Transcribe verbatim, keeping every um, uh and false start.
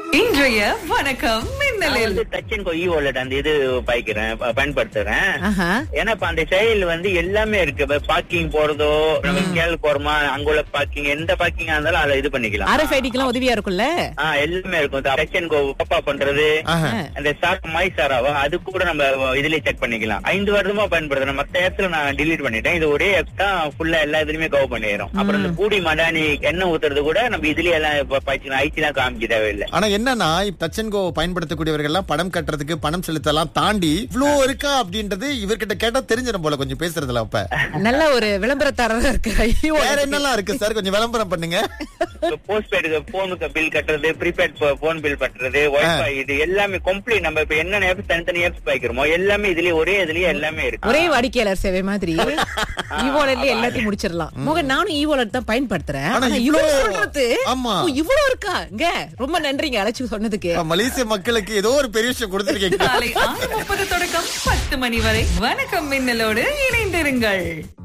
இன்றைய வணக்கம் நான் மின்னலில். வந்து touch and go E wallet அந்த இது பாய்க்கிறேன் ப- பயன்படுத்துறேன். ஆஹா. ஏன்னா இப்ப அந்த செயல் வந்து எல்லாமே இருக்கு. பார்க்கிங் போறதோ நம்ம கேள் போறோமா அங்குள்ள பார்க்கிங் எந்த பார்க்கிங்கா இருந்தாலும் அதை இது பண்ணிக்கலாம். ஆர்எஃப்ஐடிக்கெல்லாம் உதவியா இருக்கும்ல. ஆ, எல்லாமே இருக்கும். டச் அண்ட் கோ பாப்பா பண்றது ஆஹா. அந்த சார் மை சாராவா அது கூட நம்ம இதுலயே செக் பண்ணிக்கலாம். ஐந்து வருடமா பயன்படுத்துறேன். மத்த ஆப்ஸ்ல நான் டிலீட் பண்ணிட்டேன். இது ஒரே ஆப் தான் ஃபுல்லா எல்லா இதுலயுமே கவர் பண்ணிடுறோம். அப்புறம் இந்த பூடி மடானி எண்ணெய் ஊத்துறது கூட நம்ம இதுலயே எல்லாம் பாய்ச்சிக்கலாம். ஐடி தான் காமிக்க தேவையில்லை. ஆனா என்னன்னா டச் அண்ட் கோ பயன்படுத்தக்கூடியவர்கள் எல்லாம் பணம் கட்டுறதுக்கு பணம் செலுத்தலாம் தாண்டி இவ்ளோ இருக்கா அப்படின்றது இவர்கிட்ட கேட்டா தெரிஞ்சிடும் போல கொஞ்சம் பேசுறதுல. அப்ப நல்ல ஒரு விளம்பரத்தாரரா இருக்கு. ஐயோ, வேற என்னெல்லாம் இருக்கு சார், கொஞ்சம் விளம்பரம் பண்ணுங்க. போஸ்ட் பெய்டுக்கு போனுக்கு பில் கட்டுறது, ப்ரீபெய்ட் போன் பில் கட்டுறது, வைஃபை இது எல்லாமே கம்ப்ளீட். நம்ம இப்ப என்னென்ன ஆப்ஸ் தனித்தனி ஆப்ஸ் பாய்க்கிறோமோ எல்லாமே இதுலயே ஒரே இதுலயே எல்லாமே இருக்கு. ஒரே வாடிக்கையாளர் சேவை மாதிரி ஈவாலெட்ல எல்லாத்தையும் முடிச்சிடலாம். மோகன், நானும் ஈவாலெட் தான் பயன்படுத்துறேன். ஆனா ஆனா இவ்ளோ- இவ்வளவு சொல்றது ஆமா. ஓ, இவ்வளவு இருக்கா இங்க. ரொம்ப நன்றிங்க அழைச்சு சொன்னதுக்கு. மலேசிய மக்களுக்கு ஏதோ ஒரு பெரிய விஷயம் கொடுத்திருக்கீங்க. காலை ஆறு முப்பது தொடக்கம் பத்து மணி வரை வணக்கம் மின்னலோடு இணைந்திருங்கள்.